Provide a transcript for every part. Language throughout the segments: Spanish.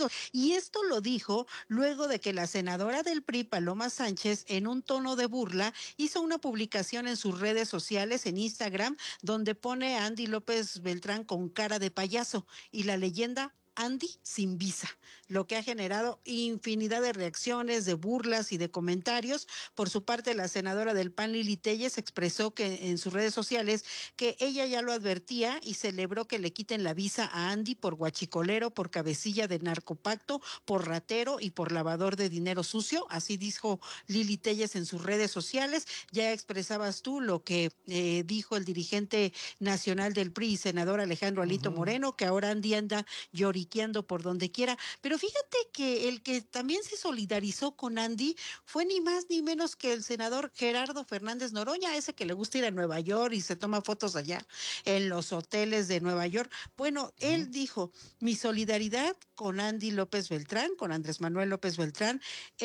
Unidos. Y esto lo dijo luego de que la senadora del PRI, Paloma Sánchez, en un tono de burla, hizo una publicación en sus redes sociales, en Instagram, donde pone a Andy López Beltrán con cara de payaso y la leyenda Andy sin visa, lo que ha generado infinidad de reacciones, de burlas y de comentarios. Por su parte, la senadora del PAN, Lili Téllez, expresó que en sus redes sociales que ella ya lo advertía y celebró que le quiten la visa a Andy por guachicolero, por cabecilla de narcopacto, por ratero y por lavador de dinero sucio. Así dijo Lili Téllez en sus redes sociales. Ya expresabas tú lo que dijo el dirigente nacional del PRI y senador Alejandro Alito Moreno, que ahora Andy anda lloriqueando por donde quiera. Pero fíjate que el que también se solidarizó con Andy fue ni más ni menos que el senador Gerardo Fernández Noroña, ese que le gusta ir a Nueva York y se toma fotos allá en los hoteles de Nueva York. Bueno, él dijo: mi solidaridad con Andy López Beltrán, con Andrés Manuel López Beltrán,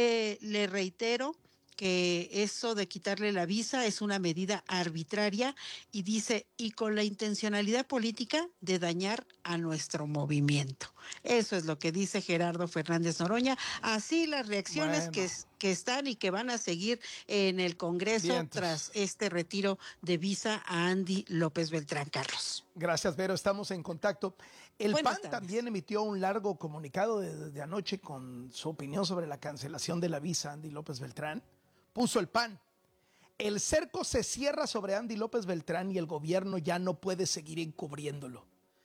le reitero que eso de quitarle la visa es una medida arbitraria, y dice, y con la intencionalidad política de dañar a nuestro movimiento. Eso es lo que dice Gerardo Fernández Noroña. Así las reacciones que están y que van a seguir en el Congreso tras este retiro de visa a Andy López Beltrán, Carlos. Gracias, Vero, estamos en contacto. El PAN también emitió un largo comunicado de anoche con su opinión sobre la cancelación de la visa a Andy López Beltrán. Puso el PAN: el cerco se cierra sobre Andy López Beltrán y el gobierno ya no puede seguir encubriéndolo.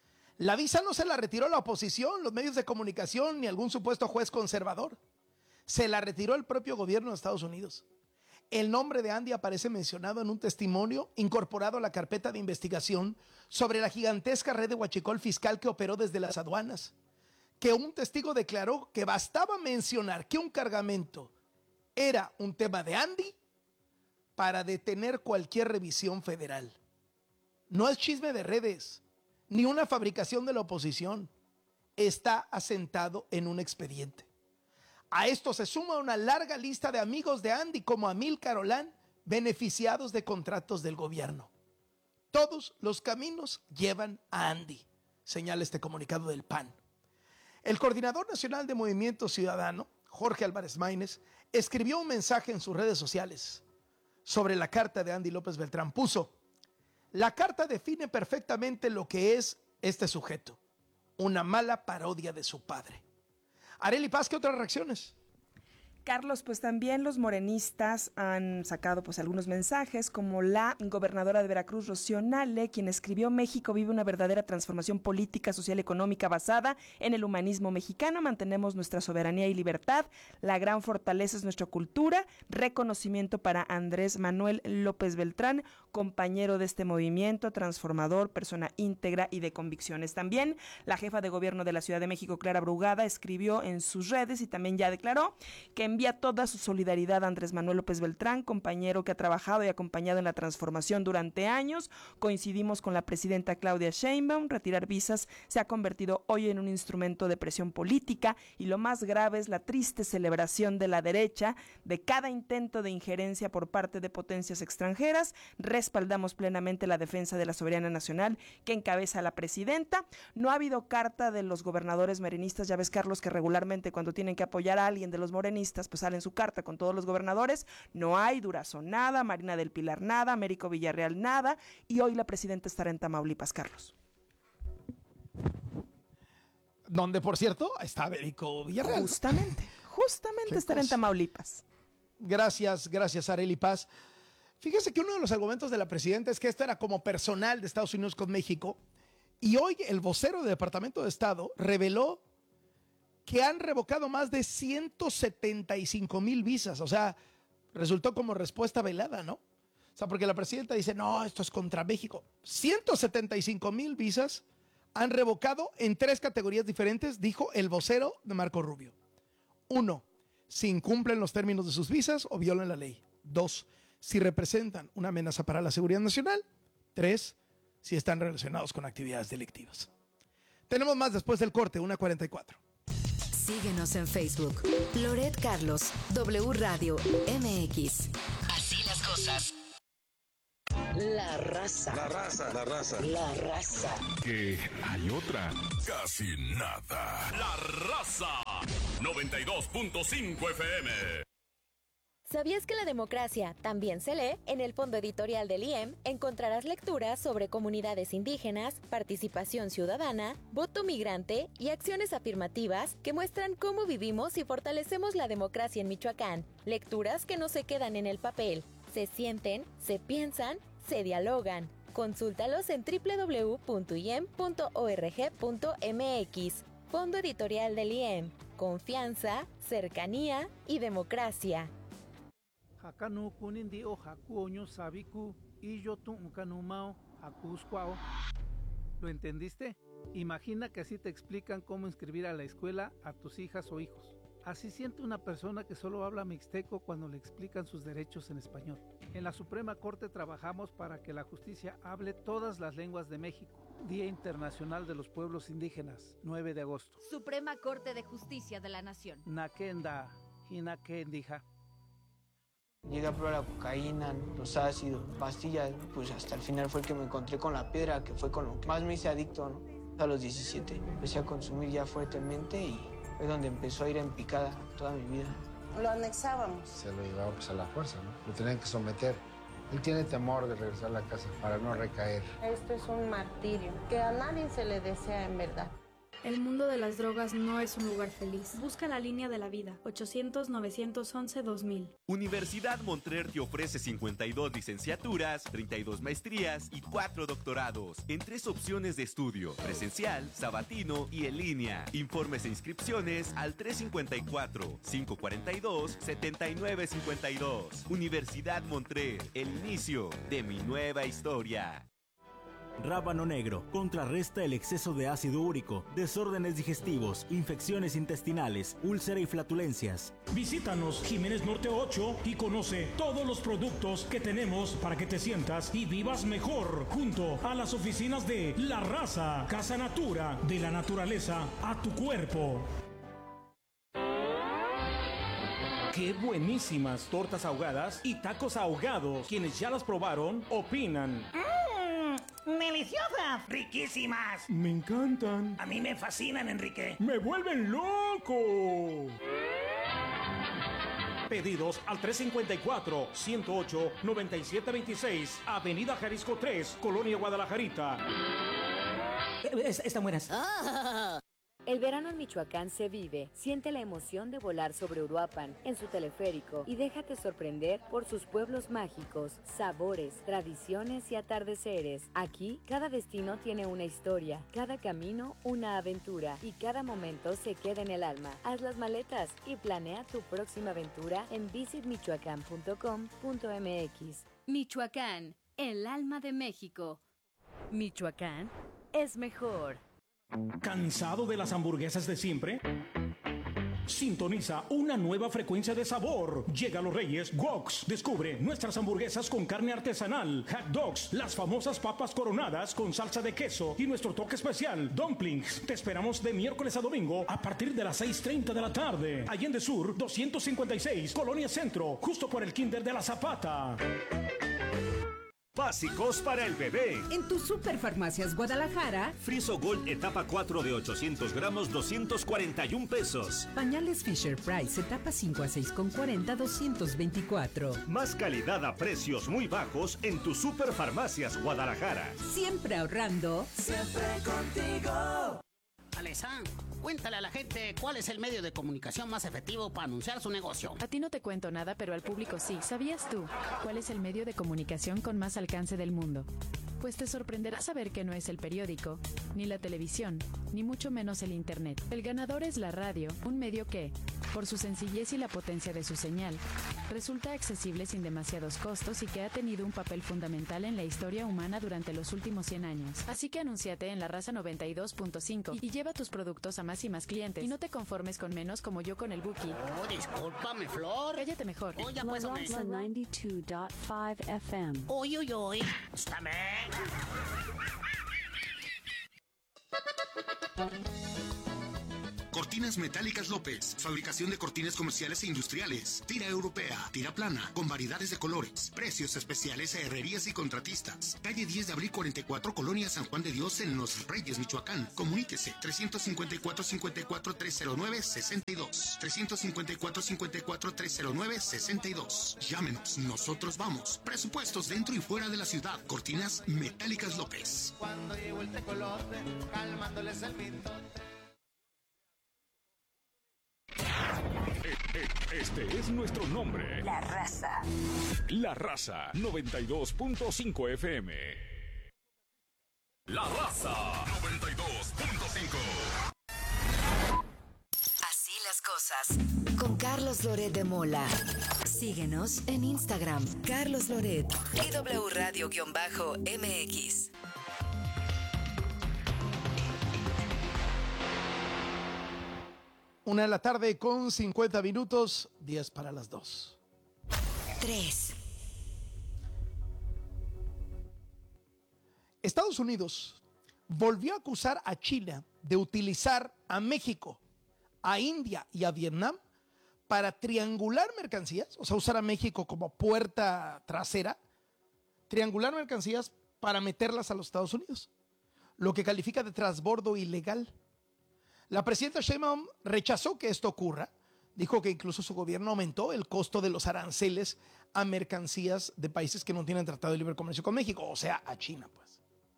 La visa no se la retiró la oposición, los medios de comunicación ni algún supuesto juez conservador. Se la retiró el propio gobierno de Estados Unidos. El nombre de Andy aparece mencionado en un testimonio incorporado a la carpeta de investigación sobre la gigantesca red de huachicol fiscal que operó desde las aduanas, que un testigo declaró que bastaba mencionar que un cargamento era un tema de Andy para detener cualquier revisión federal. No es chisme de redes, ni una fabricación de la oposición. Está asentado en un expediente. A esto se suma una larga lista de amigos de Andy, como Amílcar Olán, beneficiados de contratos del gobierno. Todos los caminos llevan a Andy, señala este comunicado del PAN. El coordinador nacional de Movimiento Ciudadano, Jorge Álvarez Maínez, escribió un mensaje en sus redes sociales sobre la carta de Andy López Beltrán. Puso: la carta define perfectamente lo que es este sujeto, una mala parodia de su padre. Arely Paz, ¿qué otras reacciones? Carlos, pues también los morenistas han sacado pues algunos mensajes, como la gobernadora de Veracruz, Rocío Nale, quien escribió: México vive una verdadera transformación política, social y económica basada en el humanismo mexicano. Mantenemos nuestra soberanía y libertad. La gran fortaleza es nuestra cultura. Reconocimiento para Andrés Manuel López Beltrán, compañero de este movimiento transformador, persona íntegra y de convicciones. También la jefa de gobierno de la Ciudad de México, Clara Brugada, escribió en sus redes y también ya declaró que envía toda su solidaridad a Andrés Manuel López Beltrán, compañero que ha trabajado y acompañado en la transformación durante años. Coincidimos con la presidenta Claudia Sheinbaum: retirar visas se ha convertido hoy en un instrumento de presión política, y lo más grave es la triste celebración de la derecha de cada intento de injerencia por parte de potencias extranjeras. Respaldamos plenamente la defensa de la soberanía nacional que encabeza la presidenta. No ha habido carta de los gobernadores morenistas. Ya ves, Carlos, que regularmente cuando tienen que apoyar a alguien de los morenistas, pues sale en su carta con todos los gobernadores. No hay. Durazo nada, Marina del Pilar nada, Américo Villarreal nada, y hoy la presidenta estará en Tamaulipas, Carlos. Donde, por cierto, está Américo Villarreal. Justamente estará en Tamaulipas. Gracias, Arely Paz. Fíjese que uno de los argumentos de la presidenta es que esto era como personal de Estados Unidos con México, y hoy el vocero del Departamento de Estado reveló que han revocado más de 175,000 visas. O sea, resultó como respuesta velada, ¿no? O sea, porque la presidenta dice: no, esto es contra México. 175,000 visas han revocado en 3 categorías diferentes, dijo el vocero de Marco Rubio. 1, si incumplen los términos de sus visas o violan la ley. 2, si representan una amenaza para la seguridad nacional. 3, si están relacionados con actividades delictivas. Tenemos más después del corte, 1:44. Síguenos en Facebook. Loret Carlos, W Radio MX. Así las cosas. La raza. Que hay otra. Casi nada. La raza 92.5 FM. ¿Sabías que la democracia también se lee? En el fondo editorial del IEM encontrarás lecturas sobre comunidades indígenas, participación ciudadana, voto migrante y acciones afirmativas que muestran cómo vivimos y fortalecemos la democracia en Michoacán. Lecturas que no se quedan en el papel, se sienten, se piensan, se dialogan. Consúltalos en www.iem.org.mx. Fondo editorial del IEM. Confianza, cercanía y democracia. Hakanu kunindi o hakuoño sabiku y yo tu unkanumao hakuscuao. ¿Lo entendiste? Imagina que así te explican cómo inscribir a la escuela a tus hijas o hijos. Así siente una persona que solo habla mixteco cuando le explican sus derechos en español. En la Suprema Corte trabajamos para que la justicia hable todas las lenguas de México. Día Internacional de los Pueblos Indígenas, 9 de agosto. Suprema Corte de Justicia de la Nación. Nakenda, hinakendija. Llegué a probar la cocaína, los ácidos, pastillas, pues hasta el final fue el que me encontré con la piedra, que fue con lo que más me hice adicto, ¿no? A los 17 empecé a consumir ya fuertemente y fue donde empezó a ir en picada toda mi vida. Lo anexábamos. Se lo llevaba pues a la fuerza, ¿no? Lo tenían que someter. Él tiene temor de regresar a la casa para no recaer. Esto es un martirio que a nadie se le desea en verdad. El mundo de las drogas no es un lugar feliz. Busca la línea de la vida. 800-911-2000. Universidad Montreal te ofrece 52 licenciaturas, 32 maestrías y 4 doctorados en 3 opciones de estudio: presencial, sabatino y en línea. Informes e inscripciones al 354-542-7952. Universidad Montreal, el inicio de mi nueva historia. Rábano negro contrarresta el exceso de ácido úrico, desórdenes digestivos, infecciones intestinales, úlcera y flatulencias. Visítanos Jiménez Norte 8 y conoce todos los productos que tenemos para que te sientas y vivas mejor, junto a las oficinas de La Raza, Casa Natura, de la naturaleza a tu cuerpo. ¡Qué buenísimas tortas ahogadas y tacos ahogados! Quienes ya las probaron, opinan. ¡Deliciosas! ¡Riquísimas! Me encantan. A mí me fascinan, Enrique. ¡Me vuelven loco! Pedidos al 354-108-9726, Avenida Jalisco 3, Colonia Guadalajarita. Están buenas. El verano en Michoacán se vive. Siente la emoción de volar sobre Uruapan en su teleférico y déjate sorprender por sus pueblos mágicos, sabores, tradiciones y atardeceres. Aquí, cada destino tiene una historia, cada camino una aventura y cada momento se queda en el alma. Haz las maletas y planea tu próxima aventura en visitmichoacán.com.mx. Michoacán, el alma de México. Michoacán es mejor. ¿Cansado de las hamburguesas de siempre? Sintoniza una nueva frecuencia de sabor. Llega a Los Reyes Woks. Descubre nuestras hamburguesas con carne artesanal, hot dogs, las famosas papas coronadas con salsa de queso y nuestro toque especial, dumplings. Te esperamos de miércoles a domingo a partir de las 6:30 de la tarde. Allende Sur 256, Colonia Centro, justo por el Kinder de la Zapata. Básicos para el bebé. En tu Superfarmacias Guadalajara. Friso Gold etapa 4 de 800 gramos, 241 pesos. Pañales Fisher Price etapa 5 a 6 con 40, 224. Más calidad a precios muy bajos en tu Superfarmacias Guadalajara. Siempre ahorrando. Siempre contigo. Alessandra, cuéntale a la gente cuál es el medio de comunicación más efectivo para anunciar su negocio. A ti no te cuento nada, pero al público sí. ¿Sabías tú cuál es el medio de comunicación con más alcance del mundo? Pues te sorprenderá saber que no es el periódico, ni la televisión, ni mucho menos el internet. El ganador es la radio, un medio que, por su sencillez y la potencia de su señal, resulta accesible sin demasiados costos y que ha tenido un papel fundamental en la historia humana durante los últimos 100 años. Así que anúnciate en La Raza 92.5 y lleva tus productos a más y más clientes. Y no te conformes con menos como yo con el Buki. Oh, discúlpame, Flor. Cállate mejor. Oh, ya pues, La Raza 92.5 FM. Uy, uy, uy. Escúchame. Cortinas Metálicas López. Fabricación de cortinas comerciales e industriales. Tira europea, tira plana, con variedades de colores. Precios especiales a herrerías y contratistas. Calle 10 de abril 44, Colonia San Juan de Dios, en Los Reyes, Michoacán. Comuníquese 354-54-309-62. 354-54-309-62. Llámenos, nosotros vamos. Presupuestos dentro y fuera de la ciudad. Cortinas Metálicas López. Cuando llegó el tecolote, calmándoles el mitote. Este es nuestro nombre. La Raza. La Raza 92.5 FM. La Raza 92.5. Así las cosas. Con Carlos Loret de Mola. Síguenos en Instagram, Carlos Loret y W Radio-MX. 1 de la tarde con 50 minutos, 10 para las 2. 3. Estados Unidos volvió a acusar a China de utilizar a México, a India y a Vietnam para triangular mercancías, o sea, usar a México como puerta trasera, triangular mercancías para meterlas a los Estados Unidos, lo que califica de transbordo ilegal. La presidenta Sheinbaum rechazó que esto ocurra, dijo que incluso su gobierno aumentó el costo de los aranceles a mercancías de países que no tienen tratado de libre comercio con México, o sea, a China, pues.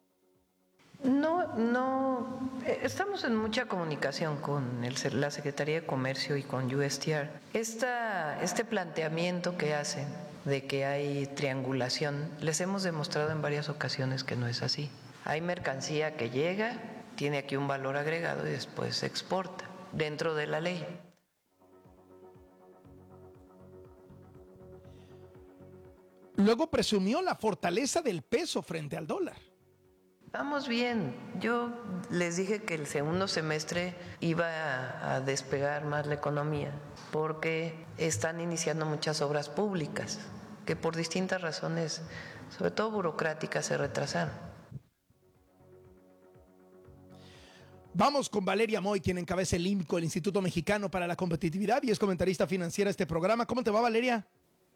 No, estamos en mucha comunicación con la Secretaría de Comercio y con USTR. Este planteamiento que hacen de que hay triangulación, les hemos demostrado en varias ocasiones que no es así. Hay mercancía que llega, tiene aquí un valor agregado y después se exporta dentro de la ley. Luego presumió la fortaleza del peso frente al dólar. Vamos bien. Yo les dije que el segundo semestre iba a despegar más la economía porque están iniciando muchas obras públicas que por distintas razones, sobre todo burocráticas, se retrasaron. Vamos con Valeria Moy, quien encabeza el IMCO, el Instituto Mexicano para la Competitividad, y es comentarista financiera de este programa. ¿Cómo te va, Valeria?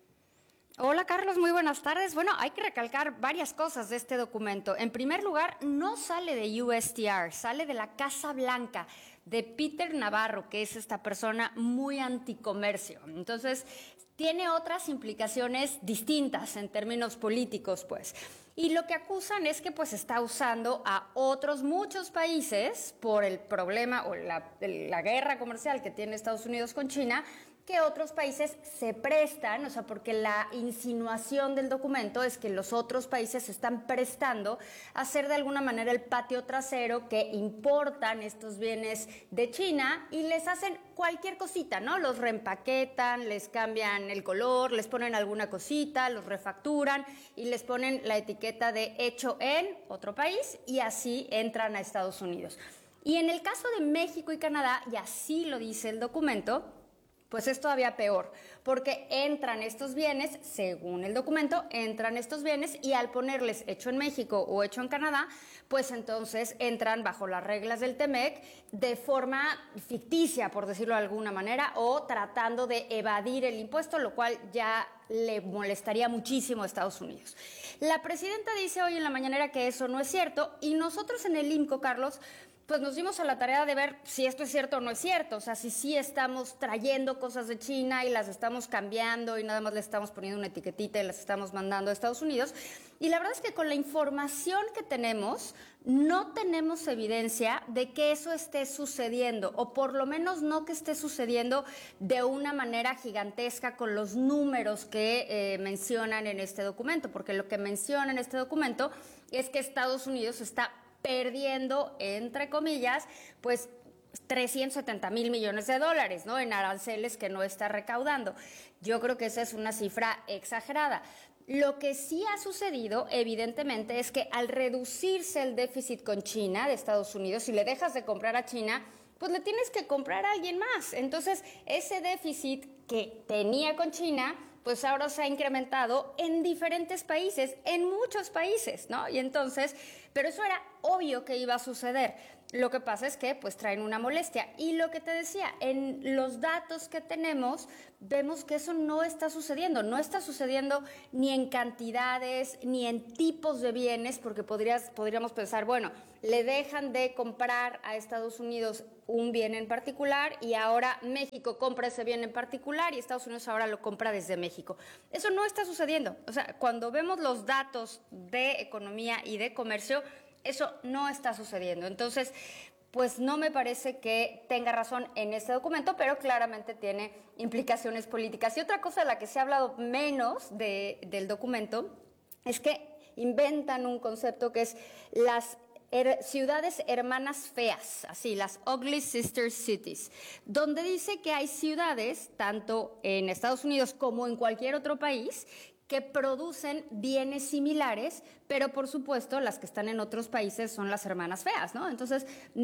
Hola Carlos, muy buenas tardes. Bueno, hay que recalcar varias cosas de este documento. En primer lugar, no sale de USTR, sale de la Casa Blanca, de Peter Navarro, que es esta persona muy anticomercio. Entonces, tiene otras implicaciones distintas en términos políticos, pues. Y lo que acusan es que pues está usando a otros muchos países por el problema o la guerra comercial que tiene Estados Unidos con China, que otros países se prestan, o sea, porque la insinuación del documento es que los otros países se están prestando a hacer de alguna manera el patio trasero, que importan estos bienes de China y les hacen cualquier cosita, ¿no? Los reempaquetan, les cambian el color, les ponen alguna cosita, los refacturan y les ponen la etiqueta de hecho en otro país y así entran a Estados Unidos. Y en el caso de México y Canadá, y así lo dice el documento, pues es todavía peor, porque entran estos bienes, según el documento, entran estos bienes y al ponerles hecho en México o hecho en Canadá, pues entonces entran bajo las reglas del TEMEC de forma ficticia, por decirlo de alguna manera, o tratando de evadir el impuesto, lo cual ya le molestaría muchísimo a Estados Unidos. La presidenta dice hoy en la mañanera que eso no es cierto y nosotros en el IMCO, Carlos, pues nos dimos a la tarea de ver si esto es cierto o no es cierto, o sea, si sí estamos trayendo cosas de China y las estamos cambiando y nada más le estamos poniendo una etiquetita y las estamos mandando a Estados Unidos. Y la verdad es que con la información que tenemos, no tenemos evidencia de que eso esté sucediendo, o por lo menos no que esté sucediendo de una manera gigantesca con los números que mencionan en este documento, porque lo que menciona en este documento es que Estados Unidos está perdiendo, entre comillas, pues 370,000 millones de dólares, ¿no? En aranceles que no está recaudando. Yo creo que esa es una cifra exagerada. Lo que sí ha sucedido, evidentemente, es que al reducirse el déficit con China de Estados Unidos, si le dejas de comprar a China, pues le tienes que comprar a alguien más. Entonces, ese déficit que tenía con China, pues ahora se ha incrementado en diferentes países, en muchos países, ¿no? Y entonces, pero eso era obvio que iba a suceder. Lo que pasa es que pues traen una molestia. Y lo que te decía, en los datos que tenemos, vemos que eso no está sucediendo. No está sucediendo ni en cantidades, ni en tipos de bienes, porque podríamos pensar, bueno, le dejan de comprar a Estados Unidos un bien en particular y ahora México compra ese bien en particular y Estados Unidos ahora lo compra desde México. Eso no está sucediendo. O sea, cuando vemos los datos de economía y de comercio, eso no está sucediendo. Entonces, pues no me parece que tenga razón en este documento, pero claramente tiene implicaciones políticas. Y otra cosa de la que se ha hablado menos del documento es que inventan un concepto que es las ciudades hermanas feas, así, las Ugly Sister Cities, donde dice que hay ciudades, tanto en Estados Unidos como en cualquier otro país, que producen bienes similares, pero por supuesto las que están en otros países son las hermanas feas, ¿no? Entonces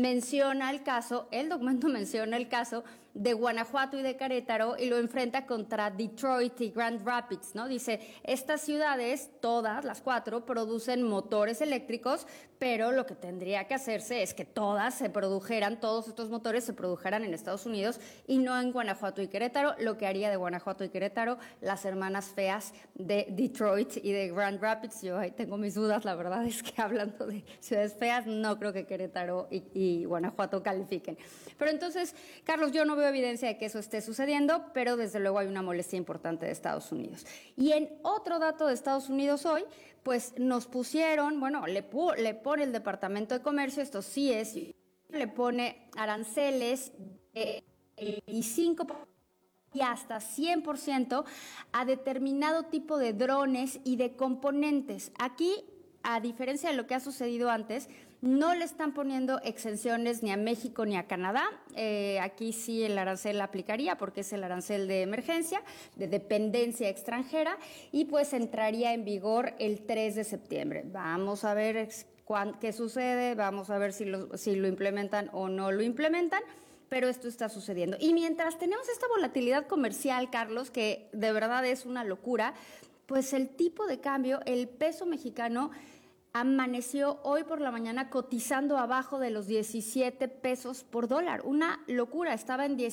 el documento menciona el caso de Guanajuato y de Querétaro y lo enfrenta contra Detroit y Grand Rapids, ¿no? Dice, estas ciudades, todas las 4, producen motores eléctricos, pero lo que tendría que hacerse es que todos estos motores se produjeran en Estados Unidos y no en Guanajuato y Querétaro, lo que haría de Guanajuato y Querétaro las hermanas feas de Detroit y de Grand Rapids. Yo ahí tengo mis dudas, la verdad es que hablando de ciudades feas, no creo que Querétaro y Guanajuato califiquen. Pero entonces, Carlos, yo no veo evidencia de que eso esté sucediendo, pero desde luego hay una molestia importante de Estados Unidos. Y en otro dato de Estados Unidos hoy, pues nos pusieron, le pone el Departamento de Comercio, esto sí es, le pone aranceles de 25% y hasta 100% a determinado tipo de drones y de componentes. Aquí, a diferencia de lo que ha sucedido antes, no le están poniendo exenciones ni a México ni a Canadá. Aquí sí el arancel aplicaría porque es el arancel de emergencia, de dependencia extranjera, y pues entraría en vigor el 3 de septiembre. Vamos a ver qué sucede, vamos a ver si lo implementan o no lo implementan, pero esto está sucediendo. Y mientras tenemos esta volatilidad comercial, Carlos, que de verdad es una locura, pues el tipo de cambio, el peso mexicano, amaneció hoy por la mañana cotizando abajo de los 17 pesos por dólar. Una locura, estaba en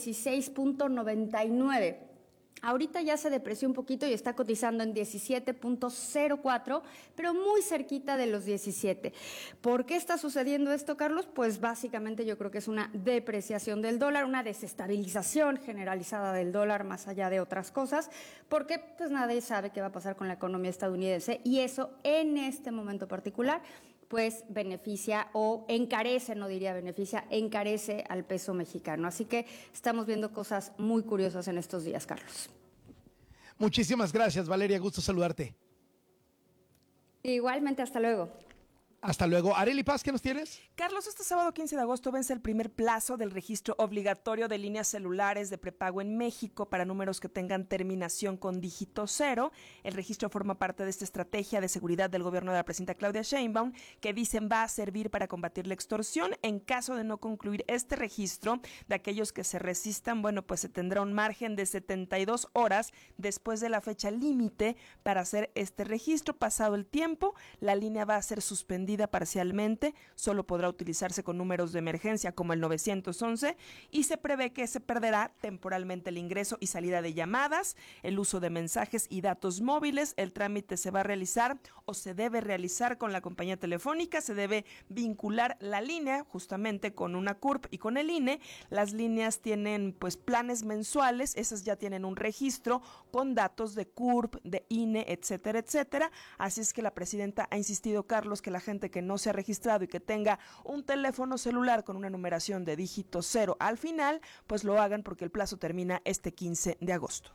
16.99. Ahorita ya se depreció un poquito y está cotizando en 17.04, pero muy cerquita de los 17. ¿Por qué está sucediendo esto, Carlos? Pues básicamente yo creo que es una depreciación del dólar, una desestabilización generalizada del dólar, más allá de otras cosas, porque pues nadie sabe qué va a pasar con la economía estadounidense y eso en este momento particular pues beneficia o encarece, no diría beneficia, encarece al peso mexicano. Así que estamos viendo cosas muy curiosas en estos días, Carlos. Muchísimas gracias, Valeria, gusto saludarte. Igualmente, hasta luego. Hasta luego. Arely Paz, ¿qué nos tienes? Carlos, este sábado 15 de agosto vence el primer plazo del registro obligatorio de líneas celulares de prepago en México para números que tengan terminación con dígito 0. El registro forma parte de esta estrategia de seguridad del gobierno de la presidenta Claudia Sheinbaum, que dicen va a servir para combatir la extorsión. En caso de no concluir este registro, de aquellos que se resistan, pues se tendrá un margen de 72 horas después de la fecha límite para hacer este registro. Pasado el tiempo, la línea va a ser suspendida parcialmente, solo podrá utilizarse con números de emergencia como el 911 y se prevé que se perderá temporalmente el ingreso y salida de llamadas, el uso de mensajes y datos móviles. El trámite se va a realizar o se debe realizar con la compañía telefónica, se debe vincular la línea justamente con una CURP y con el INE. Las líneas tienen planes mensuales, esas ya tienen un registro con datos de CURP, de INE, etcétera, etcétera. Así es que la presidenta ha insistido, Carlos, que la gente que no se ha registrado y que tenga un teléfono celular con una numeración de dígito 0 al final, pues lo hagan porque el plazo termina este 15 de agosto.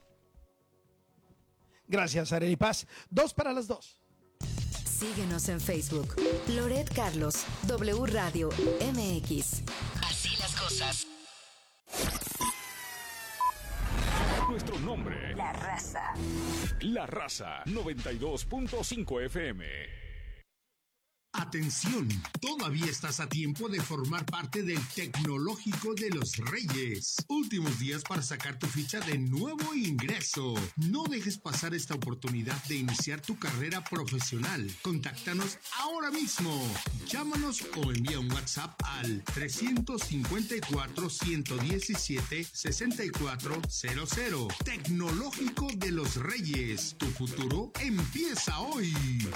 Gracias, Arely Paz. 2:02. Síguenos en Facebook. Loret Carlos, W Radio MX. Así las cosas. Nuestro nombre. La Raza. La Raza 92.5 FM. Atención, todavía estás a tiempo de formar parte del Tecnológico de los Reyes. Últimos días para sacar tu ficha de nuevo ingreso. No dejes pasar esta oportunidad de iniciar tu carrera profesional. Contáctanos ahora mismo. Llámanos o envía un WhatsApp al 354-117-6400. Tecnológico de los Reyes. Tu futuro empieza hoy.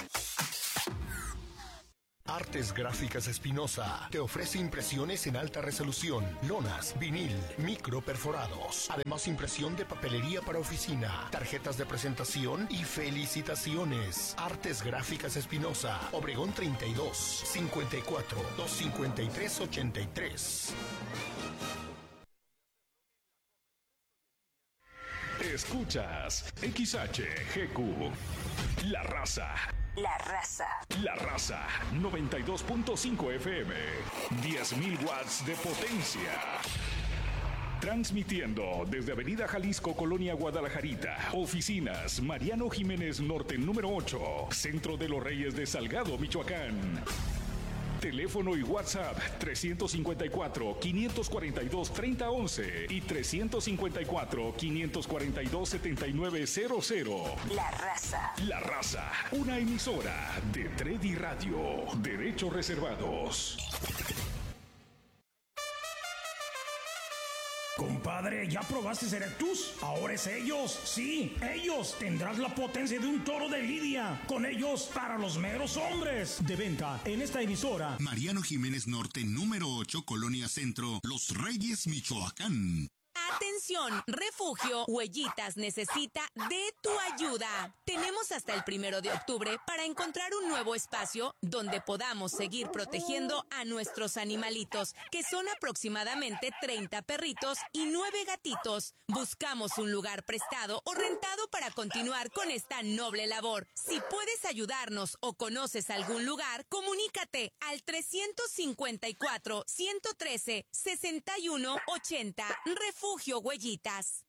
Artes Gráficas Espinosa te ofrece impresiones en alta resolución, lonas, vinil, micro perforados. Además, impresión de papelería para oficina, tarjetas de presentación y felicitaciones. Artes Gráficas Espinosa, Obregón 32, 54 253 83. Escuchas XHGQ, La Raza. La Raza. La Raza, 92.5 FM, 10.000 watts de potencia. Transmitiendo desde Avenida Jalisco, Colonia Guadalajarita. Oficinas, Mariano Jiménez Norte, número 8. Centro de los Reyes de Salgado, Michoacán. Teléfono y WhatsApp 354-542-3011 y 354-542-7900. La Raza. La Raza, una emisora de Tredi Radio. Derechos reservados. Compadre, ¿ya probaste Erectus? Ahora es ellos, sí, ellos. Tendrás la potencia de un toro de lidia. Con ellos, para los meros hombres. De venta en esta emisora. Mariano Jiménez Norte, número 8, Colonia Centro, Los Reyes, Michoacán. Atención, Refugio Huellitas necesita de tu ayuda. Tenemos hasta el 1 de octubre para encontrar un nuevo espacio donde podamos seguir protegiendo a nuestros animalitos, que son aproximadamente 30 perritos y 9 gatitos. Buscamos un lugar prestado o rentado para continuar con esta noble labor. Si puedes ayudarnos o conoces algún lugar, comunícate al 354-113-6180. Refugio Huellitas.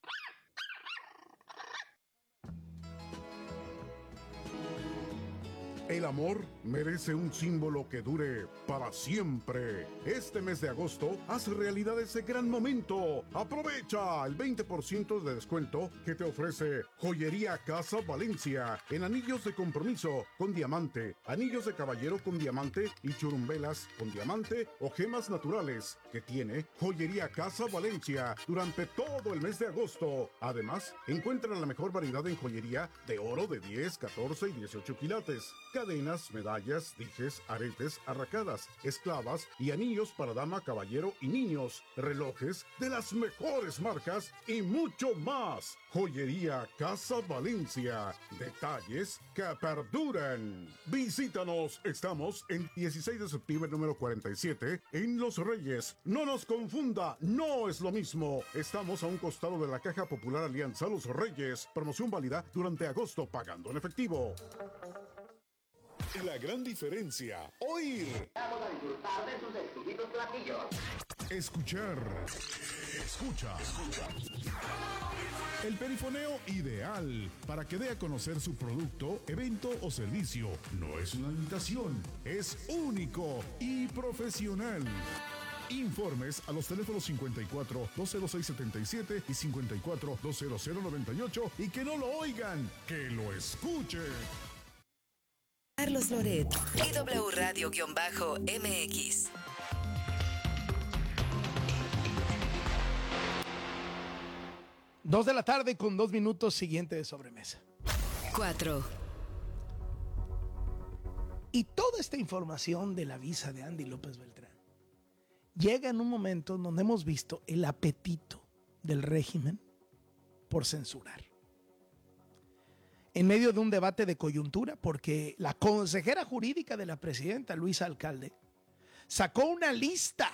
El amor merece un símbolo que dure para siempre. Este mes de agosto, haz realidad ese gran momento. Aprovecha el 20% de descuento que te ofrece Joyería Casa Valencia en anillos de compromiso con diamante, anillos de caballero con diamante y churumbelas con diamante o gemas naturales que tiene Joyería Casa Valencia durante todo el mes de agosto. Además, encuentra la mejor variedad en joyería de oro de 10, 14 y 18 quilates. Cadenas, medallas, dijes, aretes, arracadas, esclavas y anillos para dama, caballero y niños, relojes de las mejores marcas y mucho más. Joyería Casa Valencia. Detalles que perduran. Visítanos. Estamos en 16 de septiembre número 47 en Los Reyes. No nos confunda, no es lo mismo. Estamos a un costado de la Caja Popular Alianza Los Reyes. Promoción válida durante agosto pagando en efectivo. La gran diferencia, oír. Vamos a disfrutar de sus exquisitos platillos. Escuchar. Escucha. El perifoneo ideal para que dé a conocer su producto, evento o servicio. No es una imitación, es único y profesional. Informes a los teléfonos 54-206-77 y 54-200-98 y que no lo oigan, que lo escuchen. Carlos Loret, IW Radio-MX. Dos de la tarde con 2 minutos, siguiente de sobremesa. 4. Y toda esta información de la visa de Andy López Beltrán llega en un momento donde hemos visto el apetito del régimen por censurar. En medio de un debate de coyuntura, porque la consejera jurídica de la presidenta, Luisa Alcalde, sacó una lista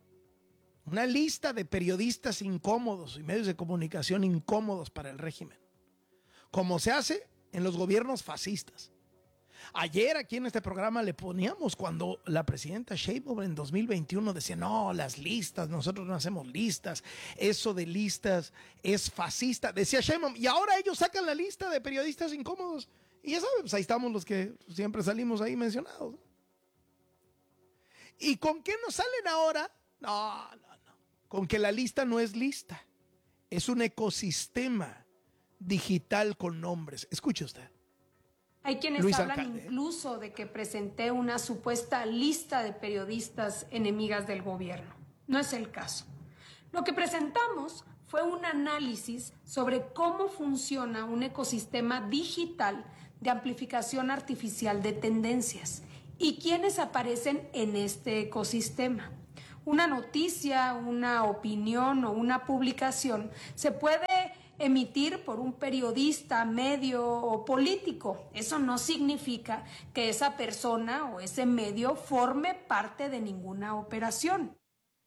de periodistas incómodos y medios de comunicación incómodos para el régimen, como se hace en los gobiernos fascistas. Ayer aquí en este programa le poníamos cuando la presidenta Sheinbaum en 2021 decía, no, las listas, nosotros no hacemos listas, eso de listas es fascista, decía Sheinbaum, y ahora ellos sacan la lista de periodistas incómodos, y ya saben, pues ahí estamos los que siempre salimos ahí mencionados. ¿Y con qué nos salen ahora? No. Con que la lista no es lista. Es un ecosistema digital con nombres. Escuche usted. Hay quienes hablan incluso de que presenté una supuesta lista de periodistas enemigas del gobierno. No es el caso. Lo que presentamos fue un análisis sobre cómo funciona un ecosistema digital de amplificación artificial de tendencias y quiénes aparecen en este ecosistema. Una noticia, una opinión o una publicación se puede emitir por un periodista, medio o político. Eso no significa que esa persona o ese medio forme parte de ninguna operación.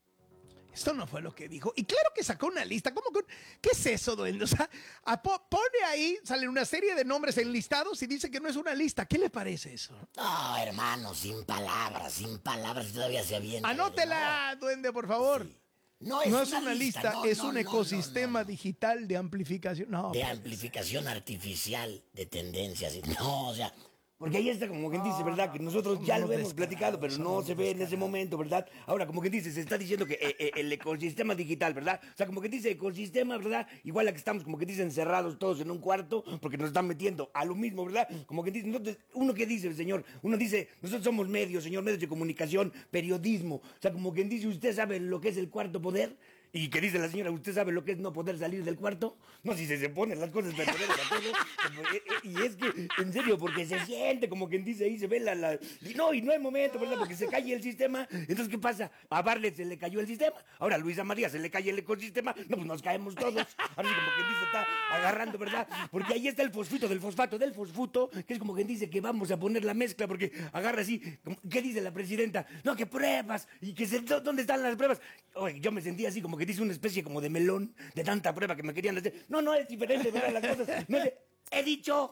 Esto no fue lo que dijo. Y claro que sacó una lista. ¿Cómo que? ¿Qué es eso, duende? O sea, pone ahí, salen una serie de nombres enlistados y dice que no es una lista. ¿Qué le parece eso? No, hermano, sin palabras, todavía se avienta. Anótela, duende, por favor. Sí. No es una lista, es un ecosistema digital de amplificación. Amplificación artificial de tendencias. No, o sea, porque ahí está como quien dice, ¿verdad? Que nosotros ya lo hemos platicado, pero no se ve en ese momento, ¿verdad? Ahora, como quien dice, se está diciendo que el ecosistema digital, ¿verdad? O sea, como que dice ecosistema, ¿verdad? Igual a que estamos, como que dicen, encerrados todos en un cuarto, porque nos están metiendo a lo mismo, ¿verdad? Como que dice, entonces, uno que dice, señor, uno dice, nosotros somos medios, señor, medios de comunicación, periodismo. O sea, como quien dice, ¿usted sabe lo que es el cuarto poder? Y que dice la señora, ¿usted sabe lo que es no poder salir del cuarto? No, si se ponen las cosas verdaderas a todo. Y es que, en serio, porque se siente como quien dice ahí, se ve y no hay momento, ¿verdad? Porque se cae el sistema. Entonces, ¿qué pasa? A Barlet se le cayó el sistema. Ahora a Luisa María se le cae el ecosistema. No, pues nos caemos todos. Ahora sí, como quien dice, está agarrando, ¿verdad? Porque ahí está el fosfito del fosfato, que es como quien dice que vamos a poner la mezcla, porque agarra así. ¿Qué dice la presidenta? No, que pruebas. Y que ¿dónde están las pruebas? Oye, yo me sentí así como que dice una especie como de melón, de tanta prueba que me querían hacer. No, es diferente, ¿verdad? Las cosas. No he dicho.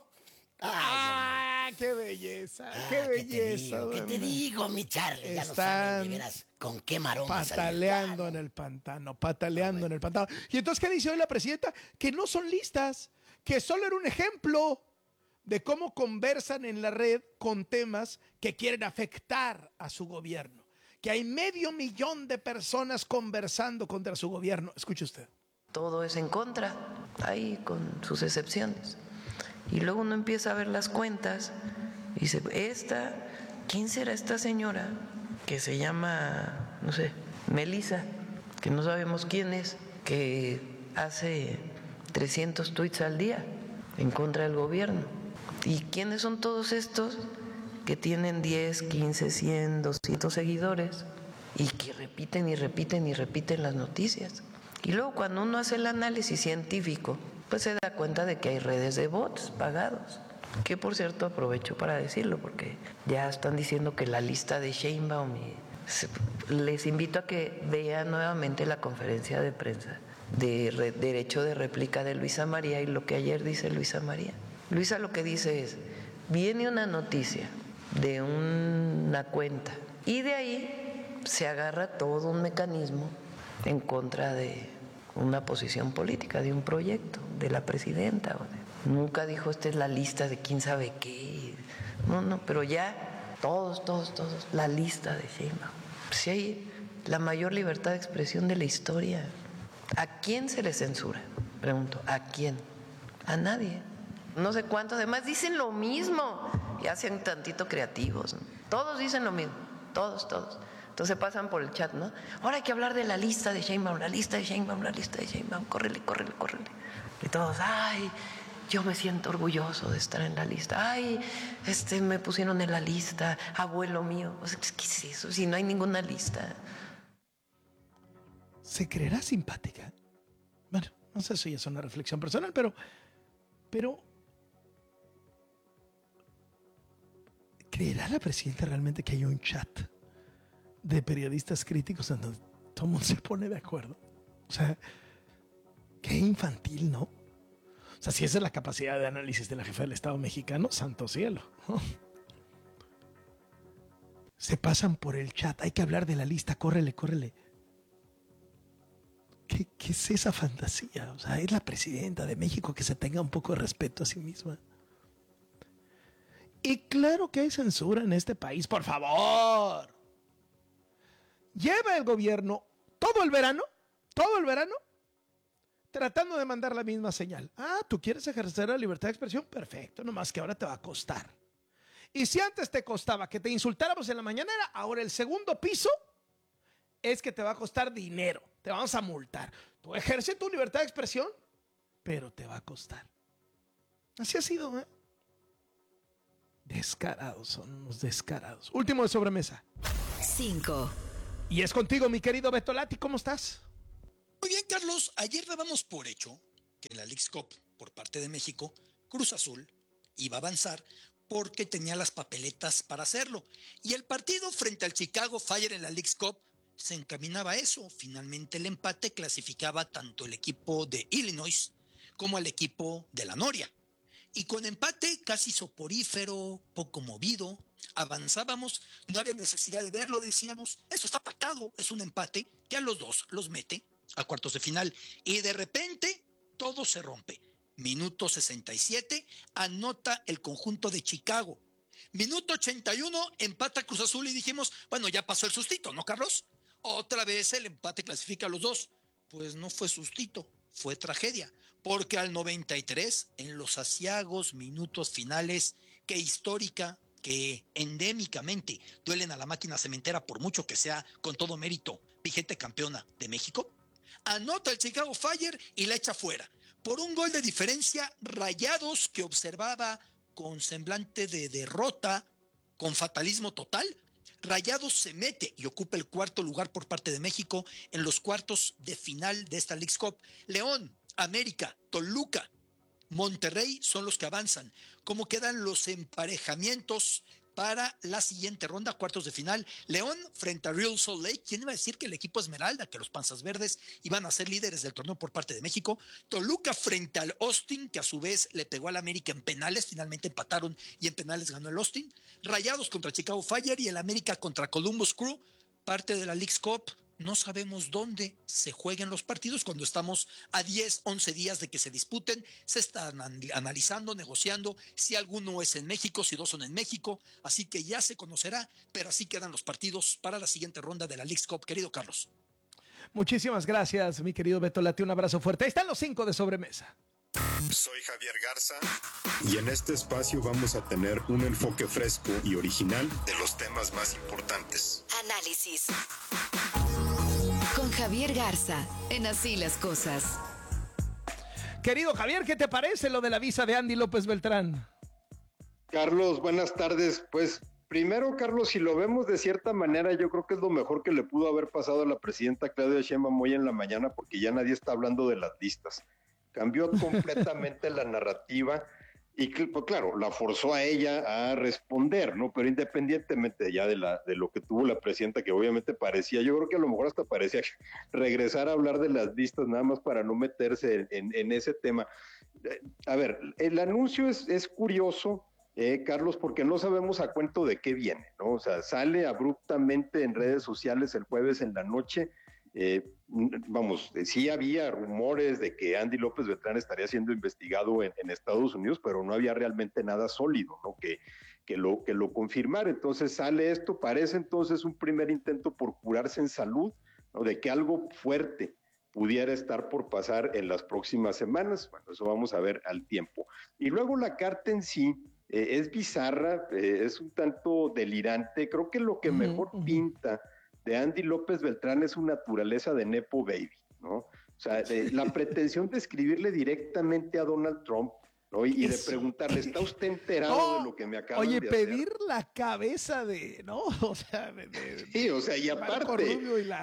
¡Qué belleza! ¡Qué belleza! ¿Qué te digo, mi Charlie? Ya no sabes, de veras, con qué maroma pataleando en el pantano. Y entonces, ¿qué dice hoy la presidenta? Que no son listas, que solo era un ejemplo de cómo conversan en la red con temas que quieren afectar a su gobierno. Que hay 500,000 de personas conversando contra su gobierno. Escuche usted. Todo es en contra, ahí con sus excepciones. Y luego uno empieza a ver las cuentas y dice, ¿quién será esta señora que se llama, no sé, Melissa? Que no sabemos quién es, que hace 300 tweets al día en contra del gobierno. ¿Y quiénes son todos estos que tienen 10, 15, 100, 200 seguidores y que repiten las noticias? Y luego cuando uno hace el análisis científico, pues se da cuenta de que hay redes de bots pagados, que por cierto aprovecho para decirlo, porque ya están diciendo que la lista de Sheinbaum, les invito a que vean nuevamente la conferencia de prensa de derecho de réplica de Luisa María y lo que ayer dice Luisa María. Luisa lo que dice es, viene una noticia de una cuenta y de ahí se agarra todo un mecanismo en contra de una posición política, de un proyecto, de la presidenta. Nunca dijo, esta es la lista de quién sabe qué. No, pero ya todos, la lista de Sheinbaum. Si hay la mayor libertad de expresión de la historia. ¿A quién se le censura? Pregunto, ¿a quién? A nadie. No sé cuántos, además dicen lo mismo. Ya sean tantito creativos, ¿no? Todos dicen lo mismo, todos. Entonces pasan por el chat, ¿no? Ahora hay que hablar de la lista de Sheinbaum, córrele. Y todos, yo me siento orgulloso de estar en la lista. Me pusieron en la lista, abuelo mío. O sea, ¿qué es eso? Si no hay ninguna lista. ¿Se creerá simpática? Bueno, no sé si es una reflexión personal, pero ¿creerá la presidenta realmente que hay un chat de periodistas críticos en donde todo el mundo se pone de acuerdo? O sea, qué infantil, ¿no? O sea, si esa es la capacidad de análisis de la jefa del Estado mexicano, santo cielo, ¿no? Se pasan por el chat, hay que hablar de la lista, córrele. ¿Qué es esa fantasía? O sea, es la presidenta de México, que se tenga un poco de respeto a sí misma. Y claro que hay censura en este país, por favor. lleva el gobierno todo el verano, tratando de mandar la misma señal. ¿Tú quieres ejercer la libertad de expresión? Perfecto, nomás que ahora te va a costar. Y si antes te costaba que te insultáramos en la mañanera, ahora el segundo piso es que te va a costar dinero, te vamos a multar. Tú ejerces tu libertad de expresión, pero te va a costar. Así ha sido, ¿eh? Descarados, son unos descarados. Último de sobremesa. 5. Y es contigo, mi querido Beto Lati, ¿cómo estás? Muy bien, Carlos. Ayer dábamos por hecho que en la Leagues Cup, por parte de México, Cruz Azul iba a avanzar porque tenía las papeletas para hacerlo. Y el partido frente al Chicago Fire en la Leagues Cup se encaminaba a eso. Finalmente el empate clasificaba tanto el equipo de Illinois como el equipo de la Noria. Y con empate casi soporífero, poco movido, avanzábamos, no había necesidad de verlo, decíamos, eso está pactado, es un empate que a los dos los mete a cuartos de final. Y de repente todo se rompe. Minuto 67, anota el conjunto de Chicago. Minuto 81, empata Cruz Azul y dijimos, bueno, ya pasó el sustito, ¿no, Carlos? Otra vez el empate clasifica a los dos. Pues no fue sustito, fue tragedia. Porque al 93, en los aciagos minutos finales, que histórica, que endémicamente duelen a la máquina cementera por mucho que sea, con todo mérito, vigente campeona de México, anota el Chicago Fire y la echa fuera. Por un gol de diferencia, Rayados, que observaba con semblante de derrota, con fatalismo total, Rayados se mete y ocupa el cuarto lugar por parte de México en los cuartos de final de esta Leagues Cup. León, América, Toluca, Monterrey son los que avanzan. ¿Cómo quedan los emparejamientos para la siguiente ronda, cuartos de final? León frente a Real Salt Lake. ¿Quién iba a decir que el equipo Esmeralda, que los Panzas Verdes iban a ser líderes del torneo por parte de México? Toluca frente al Austin, que a su vez le pegó al América en penales. Finalmente empataron y en penales ganó el Austin. Rayados contra Chicago Fire y el América contra Columbus Crew. Parte de la Leagues Cup. No sabemos dónde se jueguen los partidos cuando estamos a 10, 11 días de que se disputen. Se están analizando, negociando si alguno es en México, si dos son en México. Así que ya se conocerá, pero así quedan los partidos para la siguiente ronda de la Leagues Cup, querido Carlos. Muchísimas gracias, mi querido Beto Lati. Un abrazo fuerte. Ahí están los 5 de sobremesa. Soy Javier Garza y en este espacio vamos a tener un enfoque fresco y original de los temas más importantes. Análisis con Javier Garza en Así las Cosas. Querido Javier, ¿qué te parece lo de la visa de Andy López Beltrán? Carlos, buenas tardes. Pues primero, Carlos, si lo vemos de cierta manera, yo creo que es lo mejor que le pudo haber pasado a la presidenta Claudia Sheinbaum hoy en la mañana, porque ya nadie está hablando de las listas. Cambió completamente la narrativa y, pues claro, la forzó a ella a responder, ¿no? Pero independientemente ya de lo que tuvo la presidenta, que obviamente parecía, yo creo que a lo mejor hasta parecía regresar a hablar de las listas nada más para no meterse en ese tema. A ver, el anuncio es curioso, Carlos, porque no sabemos a cuento de qué viene, ¿no? O sea, sale abruptamente en redes sociales el jueves en la noche. Sí había rumores de que Andy López Beltrán estaría siendo investigado en Estados Unidos, pero no había realmente nada sólido, ¿no? que lo confirmara. Entonces sale esto, parece entonces un primer intento por curarse en salud, ¿no? De que algo fuerte pudiera estar por pasar en las próximas semanas. Bueno, eso vamos a ver al tiempo. Y luego la carta en sí es bizarra, es un tanto delirante. Creo que lo que mejor pinta de Andy López Beltrán es su naturaleza de nepo baby, ¿no? O sea, la pretensión de escribirle directamente a Donald Trump, ¿no? Y de preguntarle, ¿está usted enterado de lo que me acaban de hacer? Oye, pedir la cabeza de, ¿no? O sea, sí, o sea, y aparte,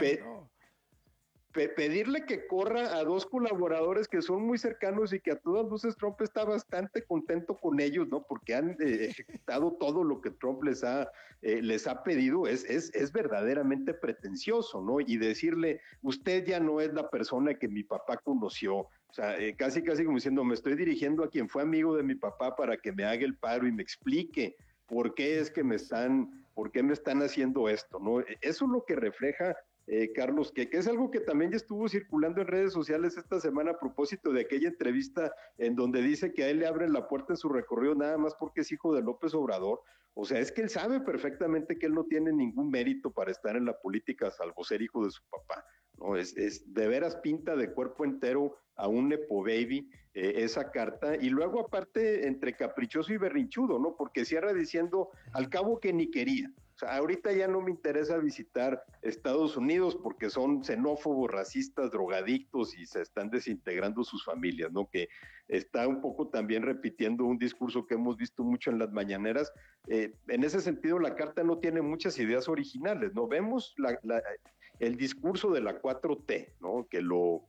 pedirle que corra a dos colaboradores que son muy cercanos y que a todas luces Trump está bastante contento con ellos, ¿no? Porque han ejecutado todo lo que Trump les ha pedido, es verdaderamente pretencioso, ¿no? Y decirle, usted ya no es la persona que mi papá conoció, o sea, casi como diciendo, me estoy dirigiendo a quien fue amigo de mi papá para que me haga el paro y me explique por qué me están haciendo esto, ¿no? Eso es lo que refleja Carlos, que es algo que también ya estuvo circulando en redes sociales esta semana a propósito de aquella entrevista en donde dice que a él le abren la puerta en su recorrido nada más porque es hijo de López Obrador. O sea, es que él sabe perfectamente que él no tiene ningún mérito para estar en la política, salvo ser hijo de su papá, ¿no? Es de veras pinta de cuerpo entero a un nepo baby esa carta, y luego aparte entre caprichoso y berrinchudo, ¿no? Porque cierra diciendo, al cabo que ni quería. O sea, ahorita ya no me interesa visitar Estados Unidos porque son xenófobos, racistas, drogadictos y se están desintegrando sus familias, ¿no? Que está un poco también repitiendo un discurso que hemos visto mucho en las mañaneras. En ese sentido, la carta no tiene muchas ideas originales, ¿no? Vemos el discurso de la 4T, ¿no? Que lo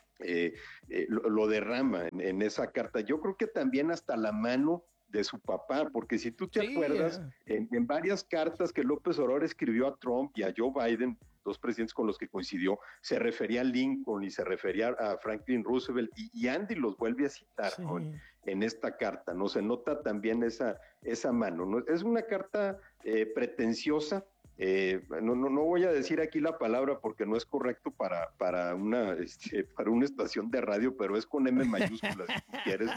derrama en esa carta. Yo creo que también hasta la mano de su papá, porque si tú te acuerdas, en varias cartas que López Obrador escribió a Trump y a Joe Biden, dos presidentes con los que coincidió, se refería a Lincoln y se refería a Franklin Roosevelt, y Andy los vuelve a citar, ¿no? En esta carta, ¿no? Se nota también esa mano, ¿no? Es una carta pretenciosa. No voy a decir aquí la palabra porque no es correcto para una estación de radio, pero es con M mayúscula si tú quieres,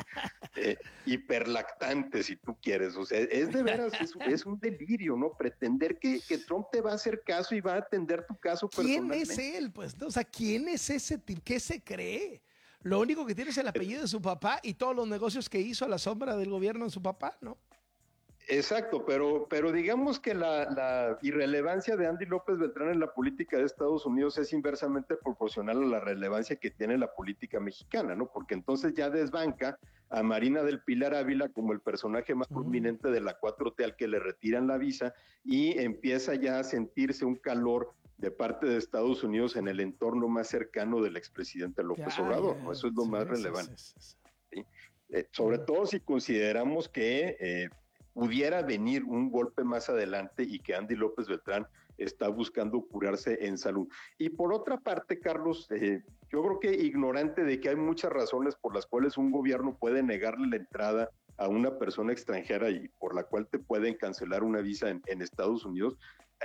hiperlactante si tú quieres. O sea, es de veras, es un delirio, ¿no? Pretender que Trump te va a hacer caso y va a atender tu caso personalmente. ¿Quién es él? Pues, o sea, ¿quién es ese tipo? ¿Qué se cree? Lo único que tiene es el apellido de su papá y todos los negocios que hizo a la sombra del gobierno de su papá, ¿no? Exacto, pero digamos que la irrelevancia de Andy López Beltrán en la política de Estados Unidos es inversamente proporcional a la relevancia que tiene la política mexicana, ¿no? Porque entonces ya desbanca a Marina del Pilar Ávila como el personaje más prominente de la 4T al que le retiran la visa, y empieza ya a sentirse un calor de parte de Estados Unidos en el entorno más cercano del expresidente López Obrador, ¿no? Eso es lo más relevante. ¿Sí? Sobre todo si consideramos que pudiera venir un golpe más adelante y que Andy López Beltrán está buscando curarse en salud. Y por otra parte, Carlos, yo creo que ignorante de que hay muchas razones por las cuales un gobierno puede negarle la entrada a una persona extranjera y por la cual te pueden cancelar una visa en Estados Unidos,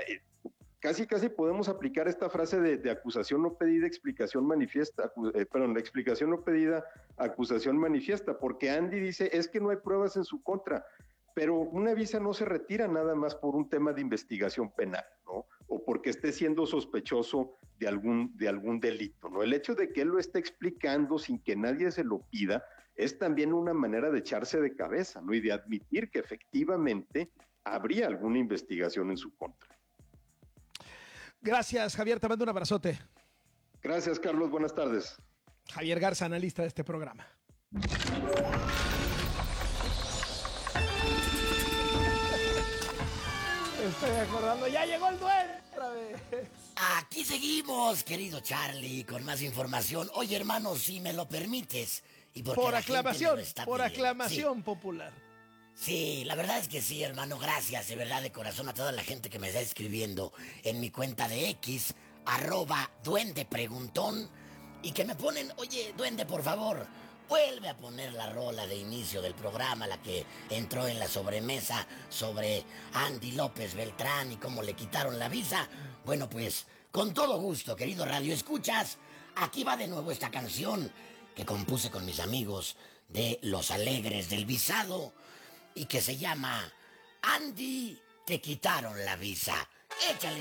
casi podemos aplicar esta frase de acusación no pedida, explicación manifiesta, la explicación no pedida, acusación manifiesta, porque Andy dice, es que no hay pruebas en su contra. Pero una visa no se retira nada más por un tema de investigación penal, ¿no? O porque esté siendo sospechoso de algún delito, ¿no? El hecho de que él lo esté explicando sin que nadie se lo pida es también una manera de echarse de cabeza, ¿no? Y de admitir que efectivamente habría alguna investigación en su contra. Gracias, Javier, te mando un abrazote. Gracias, Carlos, buenas tardes. Javier Garza, analista de este programa. Estoy acordando, ya llegó el duende otra vez. Aquí seguimos, querido Charlie, con más información. Oye, hermano, si me lo permites. Y por aclamación popular. Sí, la verdad es que sí, hermano. Gracias, de verdad, de corazón, a toda la gente que me está escribiendo en mi cuenta de X, @duendepreguntón, y que me ponen, oye, duende, por favor, vuelve a poner la rola de inicio del programa, la que entró en la sobremesa sobre Andy López Beltrán y cómo le quitaron la visa. Bueno, pues, con todo gusto, querido Radio Escuchas, aquí va de nuevo esta canción que compuse con mis amigos de Los Alegres del Visado y que se llama Andy, te quitaron la visa. Échale.